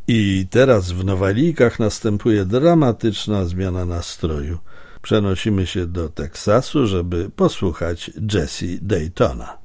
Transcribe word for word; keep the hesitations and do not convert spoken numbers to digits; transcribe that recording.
I teraz w Nowalijkach następuje dramatyczna zmiana nastroju. Przenosimy się do Teksasu, żeby posłuchać Jessie Daytona.